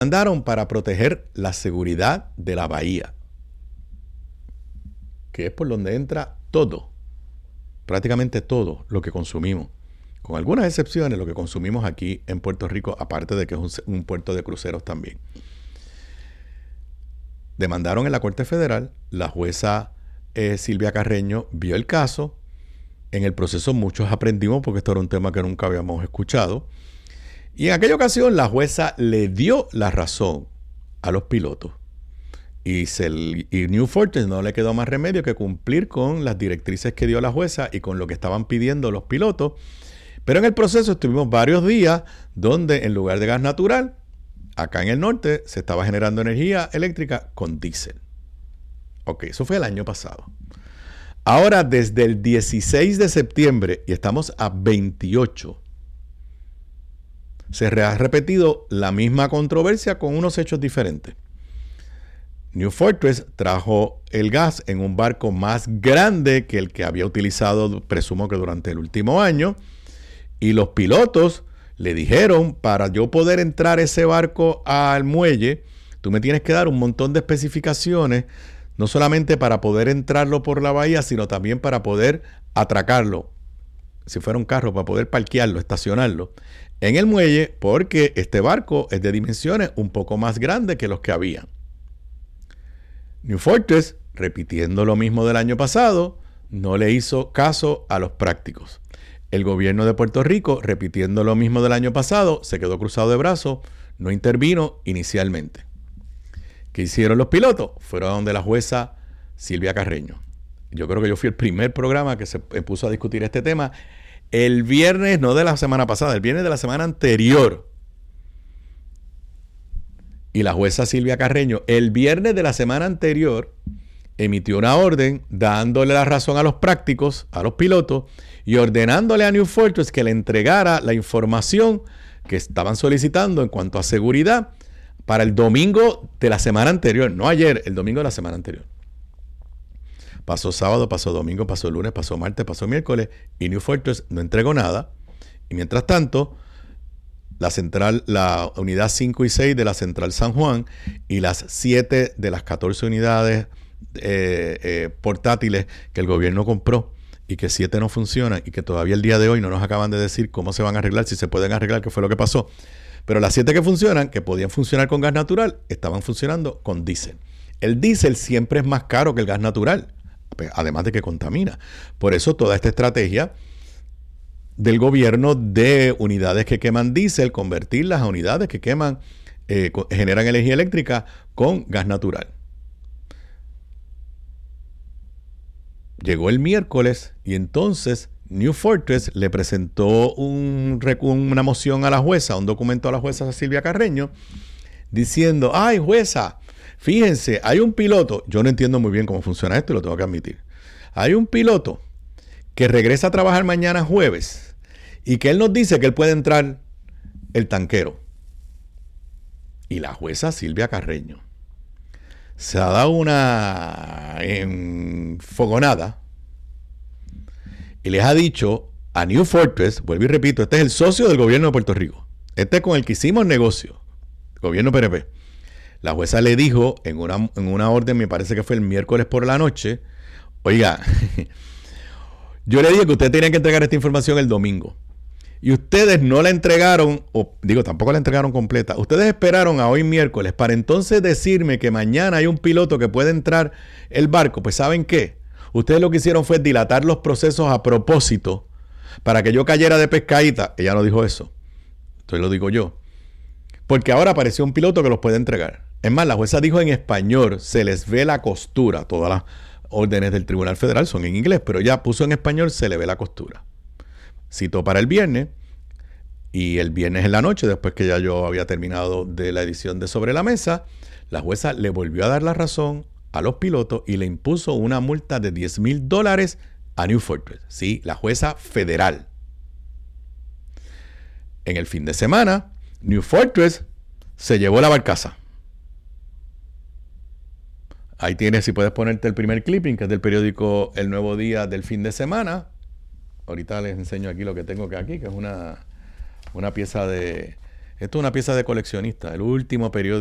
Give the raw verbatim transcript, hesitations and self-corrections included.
Mandaron para proteger la seguridad de la bahía, que es por donde entra todo, prácticamente todo lo que consumimos, con algunas excepciones lo que consumimos aquí en Puerto Rico, aparte de que es un, un puerto de cruceros también. Demandaron en la Corte Federal, la jueza eh, Silvia Carreño vio el caso. En el proceso muchos aprendimos porque esto era un tema que nunca habíamos escuchado. Y en aquella ocasión la jueza le dio la razón a los pilotos. Y, se, y New Fortress no le quedó más remedio que cumplir con las directrices que dio la jueza y con lo que estaban pidiendo los pilotos. Pero en el proceso estuvimos varios días donde en lugar de gas natural, acá en el norte se estaba generando energía eléctrica con diésel. Ok, eso fue el año pasado. Ahora, desde el dieciséis de septiembre, y estamos a veintiocho, se ha repetido la misma controversia con unos hechos diferentes. New Fortress trajo el gas en un barco más grande que el que había utilizado, presumo que durante el último año, y los pilotos le dijeron, para yo poder entrar ese barco al muelle, tú me tienes que dar un montón de especificaciones, no solamente para poder entrarlo por la bahía, sino también para poder atracarlo, si fuera un carro, para poder parquearlo, estacionarlo en el muelle, porque este barco es de dimensiones un poco más grandes que los que había. New Fortress, repitiendo lo mismo del año pasado, no le hizo caso a los prácticos. El gobierno de Puerto Rico, repitiendo lo mismo del año pasado, se quedó cruzado de brazos, no intervino inicialmente. ¿Qué hicieron los pilotos? Fueron a donde la jueza Silvia Carreño. Yo creo que yo fui el primer programa que se puso a discutir este tema. El viernes, no de la semana pasada, el viernes de la semana anterior. Y la jueza Silvia Carreño, el viernes de la semana anterior, emitió una orden dándole la razón a los prácticos, a los pilotos, y ordenándole a New Fortress que le entregara la información que estaban solicitando en cuanto a seguridad para el domingo de la semana anterior, no ayer, el domingo de la semana anterior. Pasó sábado, pasó domingo, pasó lunes, pasó martes, pasó miércoles y New Fortress no entregó nada. Y mientras tanto, la central, la unidad cinco y seis de la central San Juan y las siete de las catorce unidades eh, eh, portátiles que el gobierno compró y que siete no funcionan y que todavía el día de hoy no nos acaban de decir cómo se van a arreglar, si se pueden arreglar, qué fue lo que pasó. Pero las siete que funcionan, que podían funcionar con gas natural, estaban funcionando con diésel. El diésel siempre es más caro que el gas natural, además de que contamina. Por eso toda esta estrategia del gobierno de unidades que queman diésel, convertirlas a unidades que queman, eh, generan energía eléctrica con gas natural. Llegó el miércoles y entonces New Fortress le presentó un, una moción a la jueza, un documento a la jueza Silvia Carreño, diciendo, ay jueza, fíjense, hay un piloto, yo no entiendo muy bien cómo funciona esto y lo tengo que admitir, hay un piloto que regresa a trabajar mañana jueves y que él nos dice que él puede entrar el tanquero. Y la jueza Silvia Carreño se ha dado una enfogonada y les ha dicho a New Fortress, vuelvo y repito, este es el socio del gobierno de Puerto Rico, este es con el que hicimos negocio, gobierno P N P. La jueza le dijo en una, en una orden, me parece que fue el miércoles por la noche, oiga, yo le dije que ustedes tenían que entregar esta información el domingo. Y ustedes no la entregaron, o digo, tampoco la entregaron completa. Ustedes esperaron a hoy miércoles para entonces decirme que mañana hay un piloto que puede entrar el barco. Pues ¿saben qué? Ustedes lo que hicieron fue dilatar los procesos a propósito para que yo cayera de pescadita. Ella no dijo eso. Entonces lo digo yo. Porque ahora apareció un piloto que los puede entregar. Es más, la jueza dijo en español, se les ve la costura. Todas las órdenes del Tribunal Federal son en inglés, pero ya puso en español, se le ve la costura. Citó para el viernes, y el viernes en la noche, después que ya yo había terminado de la edición de Sobre la Mesa, la jueza le volvió a dar la razón a los pilotos y le impuso una multa de diez mil dólares a New Fortress. Sí, la jueza federal. En el fin de semana, New Fortress se llevó la barcaza. Ahí tienes, si puedes ponerte el primer clipping, que es del periódico El Nuevo Día del fin de semana. Ahorita les enseño aquí lo que tengo que aquí, que es una, una pieza de Esto es una pieza de coleccionista, el último periódico